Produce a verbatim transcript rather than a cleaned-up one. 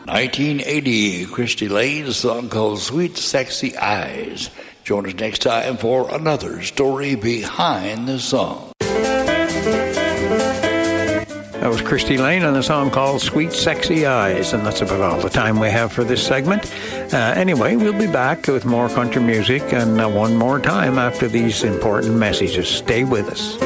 nineteen eighty, Christy Lane's song called Sweet Sexy Eyes. Join us next time for another story behind the song. That was Christy Lane and a song called Sweet Sexy Eyes, and that's about all the time we have for this segment. Uh, anyway, we'll be back with more country music and uh, one more time after these important messages. Stay with us.